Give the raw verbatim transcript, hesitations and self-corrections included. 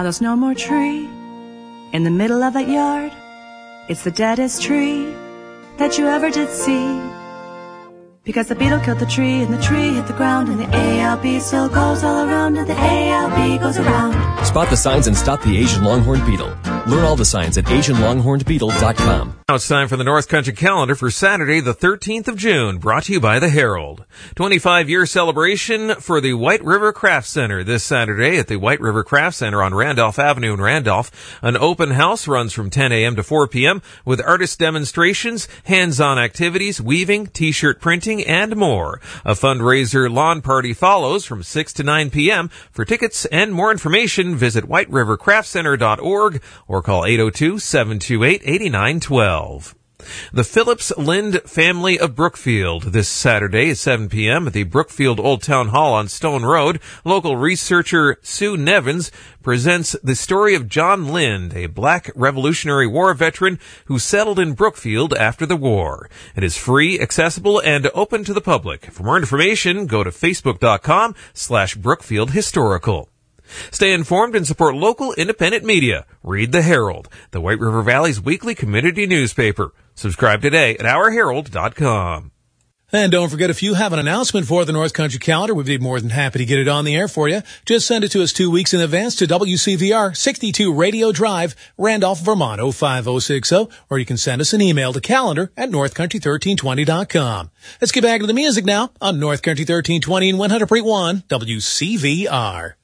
There's no more tree in the middle of that yard. It's the deadest tree that you ever did see. Because the beetle killed the tree, and the tree hit the ground, and the A L B still goes all around, and the A L B goes around. Spot the signs and stop the Asian longhorn beetle. Learn all the signs at asian longhorn beetle dot com. Now it's time for the North Country Calendar for Saturday, the thirteenth of June, brought to you by the Herald. twenty-five year celebration for the White River Craft Center this Saturday at the White River Craft Center on Randolph Avenue in Randolph. An open house runs from ten a.m. to four p.m. with artist demonstrations, hands-on activities, weaving, t-shirt printing, and more. A fundraiser lawn party follows from six to nine p.m. For tickets and more information, visit white river craft center dot org or call eight oh two, seven two eight, eight nine one two. The Phillips Lind family of Brookfield this Saturday at seven p.m. at the Brookfield Old Town Hall on Stone Road. Local researcher Sue Nevins presents the story of John Lind, a black Revolutionary War veteran who settled in Brookfield after the war. It is free, accessible, and open to the public. For more information, go to facebook.com slash Brookfield Historical. Stay informed and support local independent media. Read the Herald, the White River Valley's weekly community newspaper. Subscribe today at our herald dot com. And don't forget, if you have an announcement for the North Country Calendar, we'd be more than happy to get it on the air for you. Just send it to us two weeks in advance to W C V R, sixty-two Radio Drive, Randolph, Vermont, oh five oh six oh, or you can send us an email to calendar at north country thirteen twenty dot com. Let's get back to the music now on North Country thirteen twenty and one hundred point one W C V R.